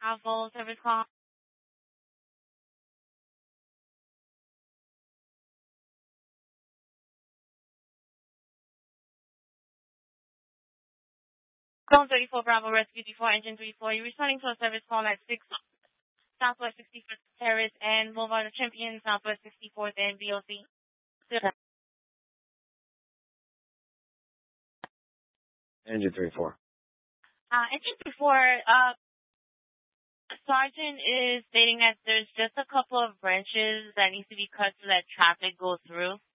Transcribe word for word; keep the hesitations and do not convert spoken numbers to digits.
Bravo service call. Call thirty-four Bravo Rescue three four Engine three four. You're responding to a service call at six Southwest sixty-first Terrace and Boulevard of Champions, Southwest sixty-fourth and B O C. Engine three four. Uh, Engine three four, uh, Sergeant is stating that there's just a couple of branches that needs to be cut so that traffic goes through.